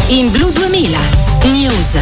In Blu 2000 News.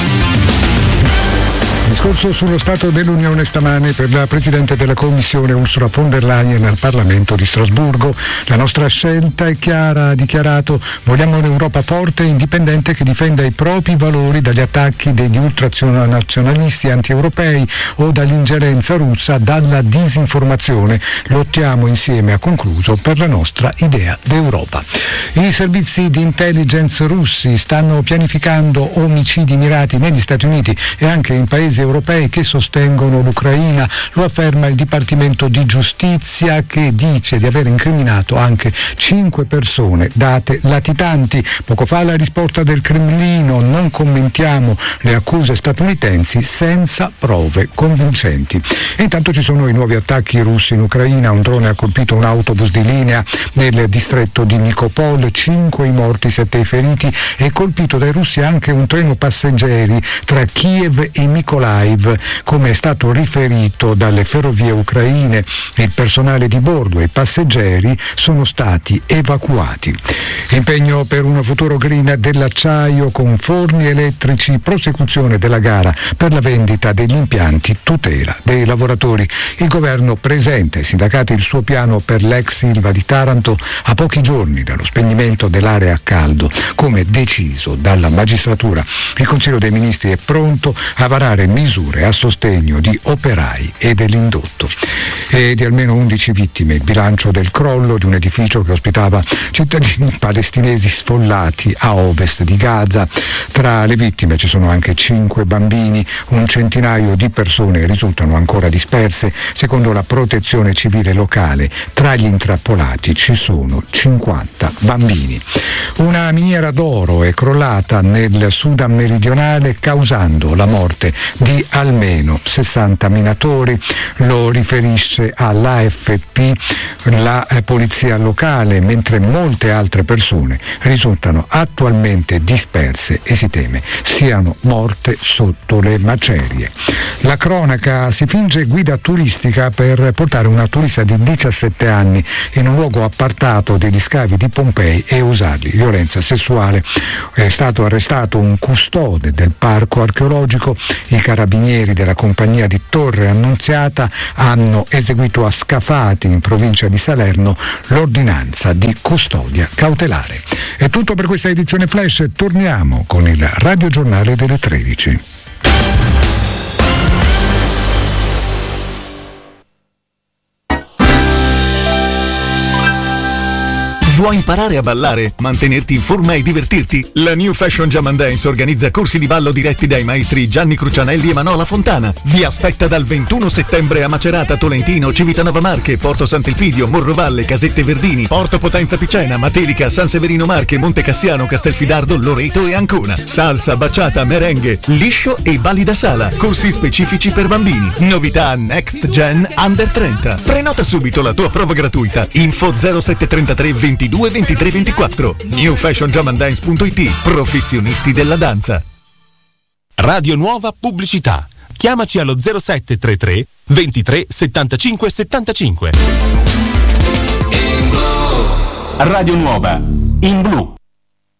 Discorso sullo Stato dell'Unione stamane per la Presidente della Commissione Ursula von der Leyen al Parlamento di Strasburgo. La nostra scelta è chiara, ha dichiarato: vogliamo un'Europa forte e indipendente che difenda i propri valori dagli attacchi degli ultranazionalisti anti-europei o dall'ingerenza russa, dalla disinformazione. Lottiamo insieme, ha concluso, per la nostra idea d'Europa. I servizi di intelligence russi stanno pianificando omicidi mirati negli Stati Uniti e anche in paesi europei che sostengono l'Ucraina. Lo afferma il Dipartimento di Giustizia, che dice di aver incriminato anche 5 persone, date latitanti. Poco fa la risposta del Cremlino: non commentiamo le accuse statunitensi senza prove convincenti. E intanto ci sono i nuovi attacchi russi in Ucraina. Un drone ha colpito un autobus di linea nel distretto di Nikopol, 5 i morti, 7 i feriti, e colpito dai russi anche un treno passeggeri tra Kiev e Mykolaiv. Come è stato riferito dalle ferrovie ucraine, il personale di bordo e i passeggeri sono stati evacuati. Impegno per un futuro green dell'acciaio con forni elettrici, prosecuzione della gara per la vendita degli impianti, tutela dei lavoratori. Il governo presenta ai sindacati il suo piano per l'ex Ilva di Taranto a pochi giorni dallo spegnimento dell'area a caldo, come deciso dalla magistratura. Il Consiglio dei Ministri è pronto a varare misure a sostegno di operai e dell'indotto. E di almeno 11 vittime il bilancio del crollo di un edificio che ospitava cittadini palestinesi sfollati a ovest di Gaza. Tra le vittime ci sono anche 5 bambini, un centinaio di persone risultano ancora disperse. Secondo la protezione civile locale, tra gli intrappolati ci sono 50 bambini. Una miniera d'oro è crollata nel Sudan meridionale, causando la morte di almeno 60 minatori. Lo riferisce all'AFP la polizia locale, mentre molte altre persone risultano attualmente disperse e si teme siano morte sotto le macerie. La cronaca: si finge guida turistica per portare una turista di 17 anni in un luogo appartato degli scavi di Pompei e usargli violenza sessuale. È stato arrestato un custode del parco archeologico. I carabinieri della compagnia di Torre Annunziata hanno eseguito a Scafati, in provincia di Salerno, l'ordinanza di custodia cautelare. È tutto per questa edizione Flash. Torniamo con il radiogiornale delle 13. Vuoi imparare a ballare, mantenerti in forma e divertirti? La New Fashion Jam and Dance organizza corsi di ballo diretti dai maestri Gianni Crucianelli e Manola Fontana. Vi aspetta dal 21 settembre a Macerata, Tolentino, Civitanova Marche, Porto Sant'Elpidio, Morrovalle, Casette Verdini, Porto Potenza Picena, Matelica, San Severino Marche, Monte Cassiano, Castelfidardo, Loreto e Ancona. Salsa, baciata, merengue, liscio e balli da sala. Corsi specifici per bambini. Novità Next Gen Under 30. Prenota subito la tua prova gratuita. Info 0733 22 23 24. newfashionjamandance.it. Professionisti della danza. Radio Nuova Pubblicità. Chiamaci allo 0733 23 75 75. Radio Nuova in blu.